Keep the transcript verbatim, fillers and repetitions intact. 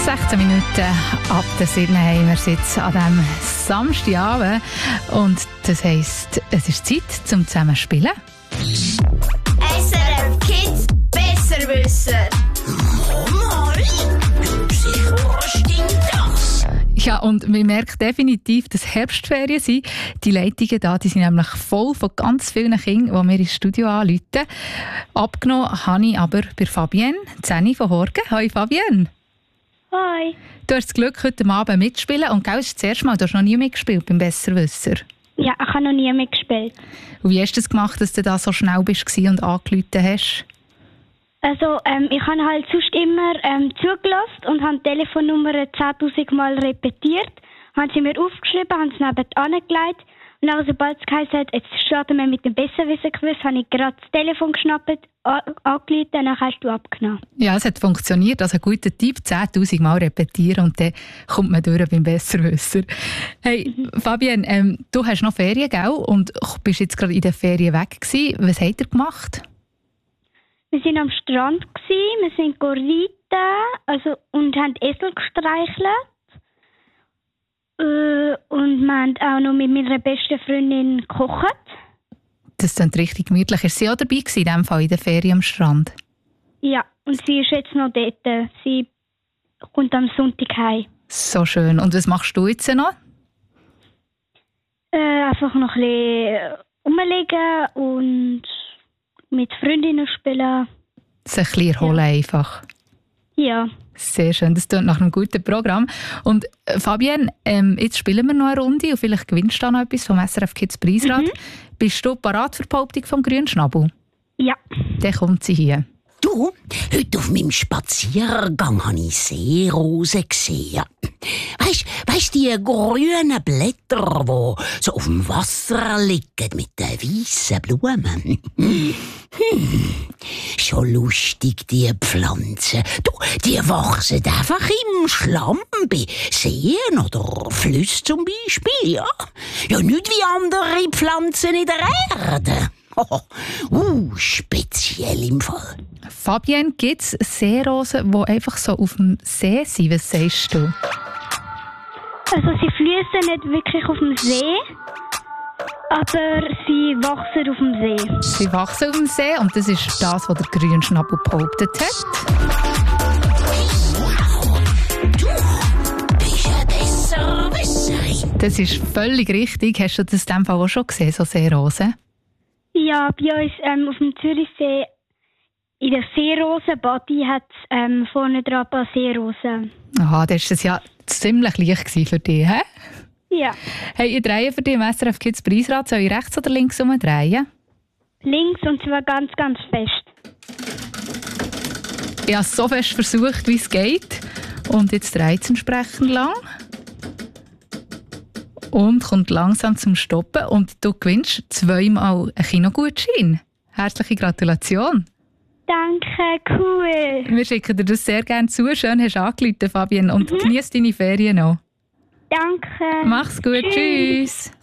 sechzehn Minuten ab der sieben haben wir jetzt an diesem Samstagabend. Und das heisst, es ist Zeit zum Zusammenspielen. S R F Kids Besserwisser. Mama, sicher, was stimmt das? Ja, und man merkt definitiv, dass Herbstferien sind. Die Leitungen da, die sind nämlich voll von ganz vielen Kindern, die mir ins Studio anrufen. Abgenommen habe ich aber bei Fabienne, zehn von Horgen. Hi Fabienne. Hi. Du hast das Glück, heute Abend mitzuspielen. Und gell, ist das erste Mal, du hast noch nie mitgespielt beim Besserwisser. Ja, ich habe noch nie mitgespielt. Und wie hast du es gemacht, dass du da so schnell bist und angerufen hast? Also, ähm, ich habe halt sonst immer ähm, zugelassen und habe die Telefonnummer zehntausend Mal repetiert. Haben sie mir aufgeschrieben, haben sie nebenan gelegt. Und dann, sobald es geheißen hat, jetzt starten wir mit dem Besserwisser-Quiz, habe ich gerade das Telefon geschnappt, angerufen und dann hast du abgenommen. Ja, es hat funktioniert. Also ein guter Tipp, zehntausend Mal repetieren und dann kommt man durch beim Besserwisser. Hey, mhm. Fabienne, ähm, du hast noch Ferien, gell? Und bist jetzt gerade in den Ferien weg gewesen. Was habt ihr gemacht? Wir waren am Strand, wir sind reiten also, und haben Esel gestreichelt. Äh, und wir haben auch noch mit meiner besten Freundin gekocht. Das klingt richtig gemütlich. Ist sie auch dabei gewesen, in diesem Fall in der Ferien am Strand? Ja, und sie ist jetzt noch dort. Sie kommt am Sonntag heim. So schön. Und was machst du jetzt noch? Äh, einfach noch ein bisschen rumliegen und mit Freundinnen spielen. Sich ein bisschen erholen, ja. Einfach. Ja. Sehr schön, das klingt nach einem guten Programm. Und äh, Fabienne, ähm, jetzt spielen wir noch eine Runde und vielleicht gewinnst du auch noch etwas vom S R F Kids Preisrad. Mhm. Bist du parat für die Behauptung vom grünen Schnabel? Ja. Dann kommt sie hier. Du, heute auf meinem Spaziergang habe ich Seerosen gesehen. Weisst, weisst die grünen Blätter, die so auf dem Wasser liegen mit den weißen Blumen? Hm. Schon lustig, die Pflanzen. Du, die wachsen einfach im Schlamm, bei Seen oder Flüssen zum Beispiel. Ja, ja nicht wie andere Pflanzen in der Erde. Oh, uh, speziell im Fall. Fabienne, gibt es Seerosen, die einfach so auf dem See sind? Was sagst du? Also sie fließen nicht wirklich auf dem See, aber sie wachsen auf dem See. Sie wachsen auf dem See und das ist das, was der grüne Schnabel behauptet hat. Wow, du bist ein Besserwisserin. Das ist völlig richtig. Hast du das in diesem Fall auch schon gesehen, so Seerosen? Ja, bei uns ähm, auf dem Zürichsee in der Seerosenbadi hat es ähm, vorne dran ein paar Seerosen. Aha, das war das ja ziemlich leicht für dich, hä? Ja. Hey, ich drehe für dich im S R F Kids Preisrad. Soll ich rechts oder links umdrehen? Links, und zwar ganz, ganz fest. Ich habe es so fest versucht, wie es geht. Und jetzt dreht es entsprechend lang. Und kommt langsam zum Stoppen. Und du gewinnst zweimal einen Kinogutschein. Herzliche Gratulation. Danke, cool. Wir schicken dir das sehr gerne zu. Schön hast du angerufen, Fabienne. Und mhm. genieß deine Ferien noch. Danke. Mach's gut. Tschüss. Tschüss.